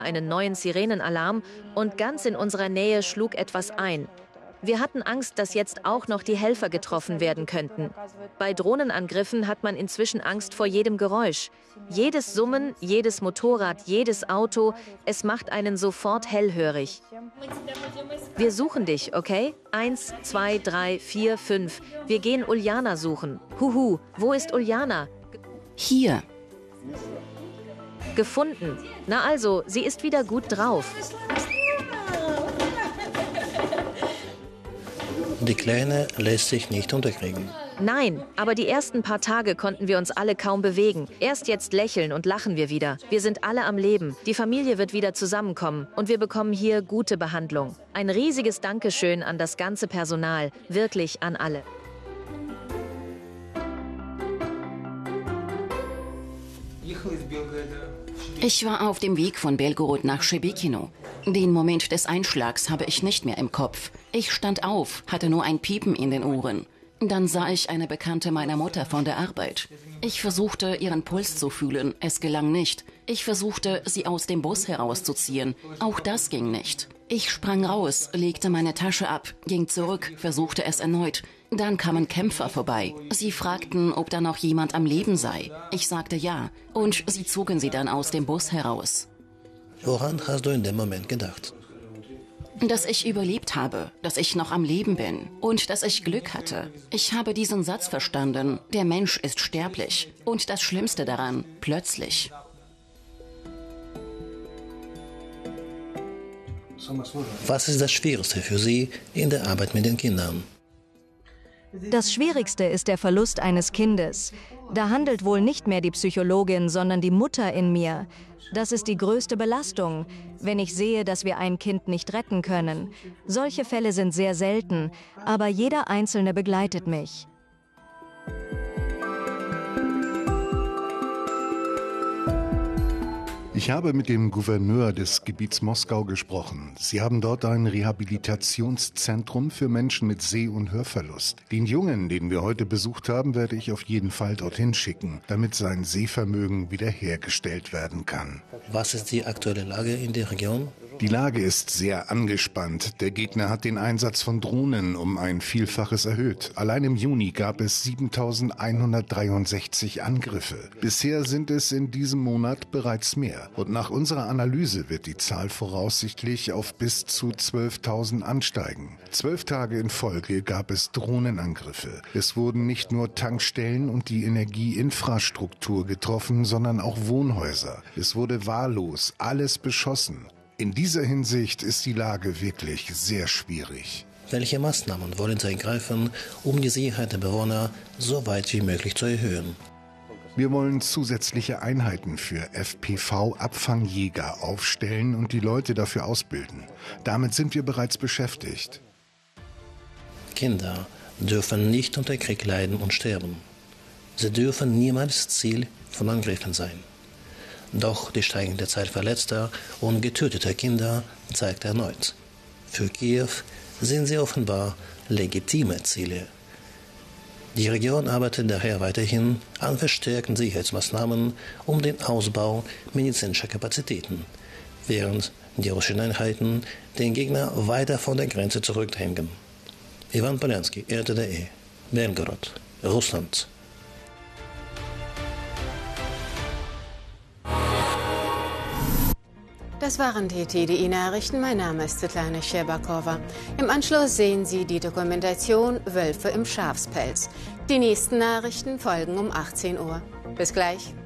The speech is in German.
einen neuen Sirenenalarm und ganz in unserer Nähe schlug etwas ein. Wir hatten Angst, dass jetzt auch noch die Helfer getroffen werden könnten. Bei Drohnenangriffen hat man inzwischen Angst vor jedem Geräusch. Jedes Summen, jedes Motorrad, jedes Auto, es macht einen sofort hellhörig. Wir suchen dich, okay? 1, 2, 3, 4, 5. Wir gehen Uljana suchen. Huhu, wo ist Uljana? Hier. Gefunden. Na also, sie ist wieder gut drauf. Die Kleine lässt sich nicht unterkriegen. Nein, aber die ersten paar Tage konnten wir uns alle kaum bewegen. Erst jetzt lächeln und lachen wir wieder. Wir sind alle am Leben. Die Familie wird wieder zusammenkommen und wir bekommen hier gute Behandlung. Ein riesiges Dankeschön an das ganze Personal, wirklich an alle. Ich war auf dem Weg von Belgorod nach Šebekyno. Den Moment des Einschlags habe ich nicht mehr im Kopf. Ich stand auf, hatte nur ein Piepen in den Ohren. Dann sah ich eine Bekannte meiner Mutter von der Arbeit. Ich versuchte, ihren Puls zu fühlen. Es gelang nicht. Ich versuchte, sie aus dem Bus herauszuziehen. Auch das ging nicht. Ich sprang raus, legte meine Tasche ab, ging zurück, versuchte es erneut. Dann kamen Kämpfer vorbei. Sie fragten, ob da noch jemand am Leben sei. Ich sagte ja. Und sie zogen sie dann aus dem Bus heraus. Woran hast du in dem Moment gedacht? Dass ich überlebt habe, dass ich noch am Leben bin und dass ich Glück hatte. Ich habe diesen Satz verstanden, der Mensch ist sterblich. Und das Schlimmste daran, plötzlich. Was ist das Schwierigste für Sie in der Arbeit mit den Kindern? Das Schwierigste ist der Verlust eines Kindes. Da handelt wohl nicht mehr die Psychologin, sondern die Mutter in mir. Das ist die größte Belastung, wenn ich sehe, dass wir ein Kind nicht retten können. Solche Fälle sind sehr selten, aber jeder Einzelne begleitet mich. Ich habe mit dem Gouverneur des Gebiets Moskau gesprochen. Sie haben dort ein Rehabilitationszentrum für Menschen mit Seh- und Hörverlust. Den Jungen, den wir heute besucht haben, werde ich auf jeden Fall dorthin schicken, damit sein Sehvermögen wiederhergestellt werden kann. Was ist die aktuelle Lage in der Region? Die Lage ist sehr angespannt. Der Gegner hat den Einsatz von Drohnen um ein Vielfaches erhöht. Allein im Juni gab es 7.163 Angriffe. Bisher sind es in diesem Monat bereits mehr. Und nach unserer Analyse wird die Zahl voraussichtlich auf bis zu 12.000 ansteigen. 12 Tage in Folge gab es Drohnenangriffe. Es wurden nicht nur Tankstellen und die Energieinfrastruktur getroffen, sondern auch Wohnhäuser. Es wurde wahllos alles beschossen. In dieser Hinsicht ist die Lage wirklich sehr schwierig. Welche Maßnahmen wollen Sie ergreifen, um die Sicherheit der Bewohner so weit wie möglich zu erhöhen? Wir wollen zusätzliche Einheiten für FPV-Abfangjäger aufstellen und die Leute dafür ausbilden. Damit sind wir bereits beschäftigt. Kinder dürfen nicht unter Krieg leiden und sterben. Sie dürfen niemals Ziel von Angriffen sein. Doch die steigende Zahl verletzter und getöteter Kinder zeigt erneut: Für Kiew sind sie offenbar legitime Ziele. Die Region arbeitet daher weiterhin an verstärkten Sicherheitsmaßnahmen um den Ausbau medizinischer Kapazitäten, während die russischen Einheiten den Gegner weiter von der Grenze zurückdrängen. Ivan Polensky, RTDE, Belgorod, Russland. Das waren die TDI-Nachrichten. Mein Name ist Svetlana Scherbakova. Im Anschluss sehen Sie die Dokumentation Wölfe im Schafspelz. Die nächsten Nachrichten folgen um 18 Uhr. Bis gleich.